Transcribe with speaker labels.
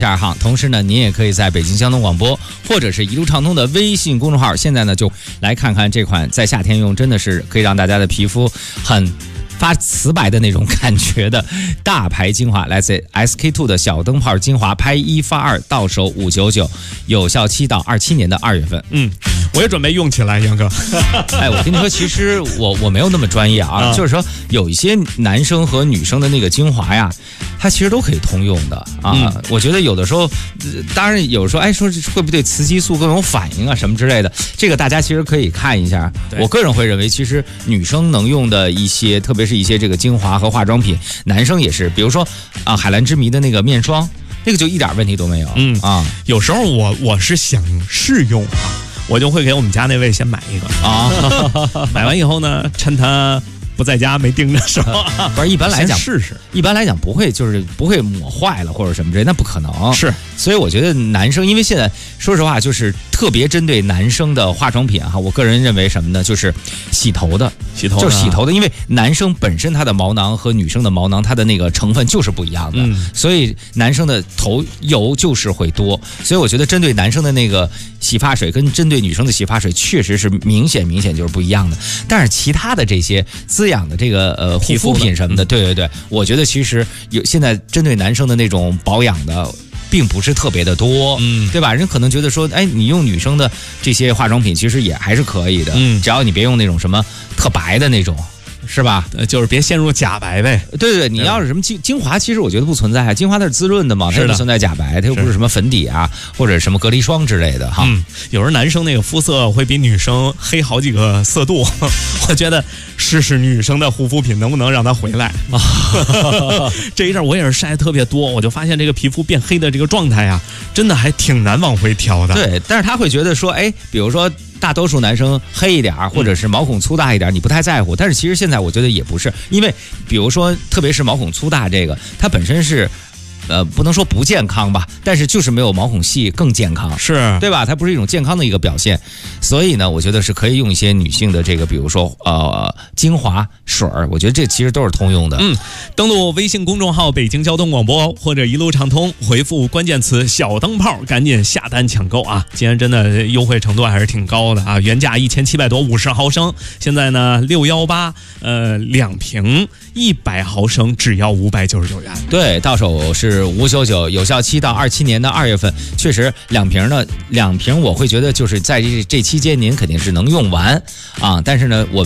Speaker 1: 哈，同时呢，您也可以在北京交通广播或者是一路畅通的微信公众号，现在呢就来看看这款在夏天用真的是可以让大家的皮肤很发瓷白的那种感觉的大牌精华，来自 SK2 的小灯泡精华，拍1发2，到手599，有效期到27年的2月份。
Speaker 2: 我也准备用起来，杨哥。
Speaker 1: 哎，我跟你说，其实我没有那么专业啊，就是说有一些男生和女生的那个精华呀，它其实都可以通用的啊。我觉得有的时候，当然有时候，哎，说会不会对雌激素更有反应啊什么之类的，这个大家其实可以看一下。我个人会认为，其实女生能用的一些，特别是一些这个精华和化妆品，男生也是，比如说啊，海蓝之谜的那个面霜，那个就一点问题都没有。
Speaker 2: 有时候我是想试用啊。我就会给我们家那位先买一个啊，买完以后呢，趁他不在家没盯着时候，
Speaker 1: 不是一般来讲
Speaker 2: 试试，
Speaker 1: 一般来讲不会抹坏了或者什么之类，那不可能。
Speaker 2: 是，
Speaker 1: 所以我觉得男生，因为现在说实话，就是特别针对男生的化妆品哈，我个人认为什么呢？就是洗头的，就是洗头的，因为男生本身他的毛囊和女生的毛囊它的那个成分就是不一样的，所以男生的头油就是会多，所以我觉得针对男生的那个洗发水跟针对女生的洗发水确实是明显就是不一样的。但是其他的这些滋养的这个护肤品什么的，对，我觉得其实现在针对男生的那种保养的并不是特别的多，对吧？人可能觉得说，哎，你用女生的这些化妆品其实也还是可以的，只要你别用那种什么特白的那种。是吧？
Speaker 2: 就是别陷入假白呗。
Speaker 1: 对，你要是什么精华，其实我觉得不存在，精华它是滋润的嘛，它不存在假白，它又不是什么粉底啊或者什么隔离霜之类的哈。
Speaker 2: 有时候男生那个肤色会比女生黑好几个色度，我觉得试试女生的护肤品能不能让它回来。这一阵我也是晒得特别多，我就发现这个皮肤变黑的这个状态啊，真的还挺难往回调的。
Speaker 1: 对，但是他会觉得说，哎，比如说大多数男生黑一点或者是毛孔粗大一点，你不太在乎。但是其实现在我觉得也不是，因为比如说特别是毛孔粗大这个，它本身是不能说不健康吧，但是就是没有毛孔细更健康，
Speaker 2: 是对
Speaker 1: 吧？它不是一种健康的一个表现，所以呢，我觉得是可以用一些女性的这个，比如说精华水儿，我觉得这其实都是通用的。
Speaker 2: 登录微信公众号北京交通广播或者一路畅通，回复关键词小灯泡，赶紧下单抢购啊！今天真的优惠程度还是挺高的啊，原价1700多50毫升，现在呢6182瓶100毫升只要599元。
Speaker 1: 对，到手是599，有效期到27年的2月份。确实两瓶我会觉得就是在这期间您肯定是能用完啊，但是呢我